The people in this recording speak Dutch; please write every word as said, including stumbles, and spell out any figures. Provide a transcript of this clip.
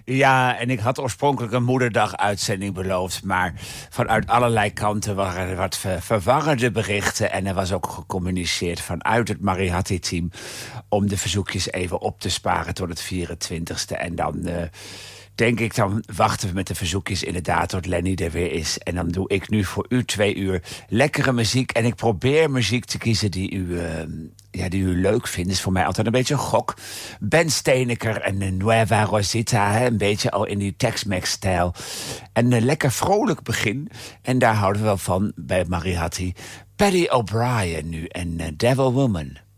Ja, en ik had oorspronkelijk een moederdag-uitzending beloofd, maar vanuit allerlei kanten waren er wat ver- verwarrende berichten. En er was ook gecommuniceerd vanuit het Mariatti-team om de verzoekjes even op te sparen tot het vierentwintigste. En dan uh, denk ik, dan wachten we met de verzoekjes inderdaad tot Lenny er weer is. En dan doe ik nu voor u twee uur lekkere muziek. En ik probeer muziek te kiezen die u, uh, ja, die u leuk vindt. Is voor mij altijd een beetje een gok. Ben Steeneker en de Nueva Rosita, hè, een beetje al in die Tex-Mex-stijl. En een lekker vrolijk begin. En daar houden we wel van bij Mariatti. Paddy O'Brien nu en uh, Devil Woman.